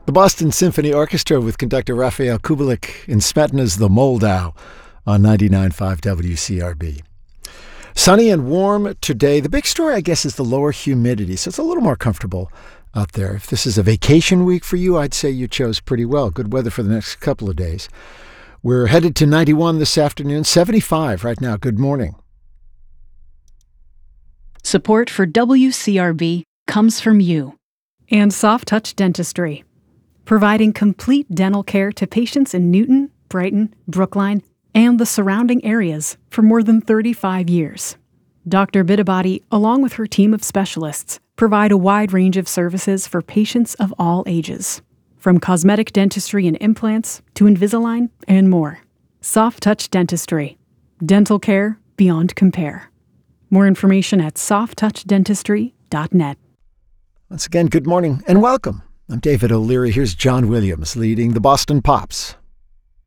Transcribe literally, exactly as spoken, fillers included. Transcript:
The Boston Symphony Orchestra with conductor Raphael Kubelik in Smetana's The Moldau on ninety-nine point five W C R B. Sunny and warm today. The big story, I guess, is the lower humidity, so it's a little more comfortable out there. If this is a vacation week for you, I'd say you chose pretty well. Good weather for the next couple of days. We're headed to ninety-one this afternoon, seventy-five right now. Good morning. Support for W C R B comes from you and Soft Touch Dentistry, providing complete dental care to patients in Newton, Brighton, Brookline, and the surrounding areas for more than thirty-five years. Doctor Biddabody, along with her team of specialists, provide a wide range of services for patients of all ages, from cosmetic dentistry and implants to Invisalign and more. Soft Touch Dentistry, dental care beyond compare. More information at soft touch dentistry dot net. Once again, good morning and welcome. I'm David O'Leary. Here's John Williams leading the Boston Pops